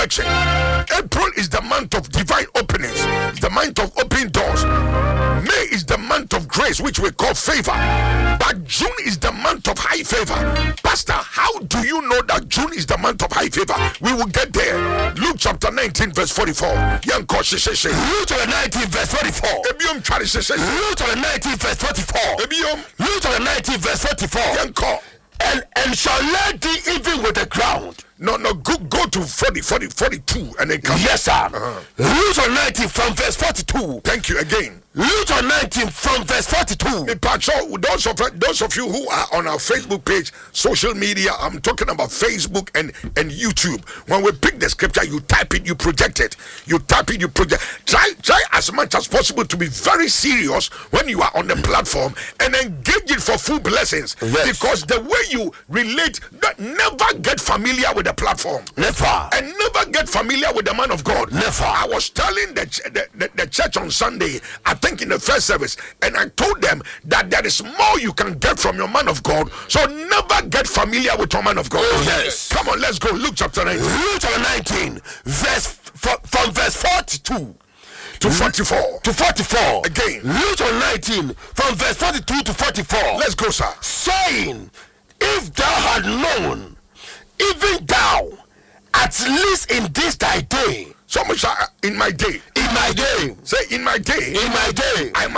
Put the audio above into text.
connection. April is the month of divine openings. It's the month of open doors. May is the month of grace, which we call favor. But June is the month of high favor. Pastor, how do you know that June is the month of high favor? We will get there. Luke chapter 19 verse 44. Luke chapter 19 verse 44. Luke chapter 19 verse 44. Luke chapter 19 verse 44. And shall lay thee even with the ground. No, go to 42 and then come. Yes, sir. Luke chapter 19 from verse 42. Thank you again. Luke chapter 19 from verse 42. Those of you who are on our Facebook page, social media, I'm talking about Facebook and YouTube. When we pick the scripture, you type it, you project it. You type it, you project. Try as much as possible to be very serious when you are on the platform and engage it for full blessings. Yes. Because the way you relate, never get familiar with the platform. Never. And never get familiar with the man of God. Never. I was telling the church on Sunday, I think in the first service, and I told them that there is more you can get from your man of God. So never get familiar with your man of God. Oh, yes. Come on, let's go. Luke chapter 19. Luke chapter 19, from verse 42 to 44. To 44. Again. Luke chapter 19, from verse 42 to 44. Let's go, sir. Saying, if thou had known, even thou, at least in this thy day. So much in my day. In my day. Say in my day. In my day. I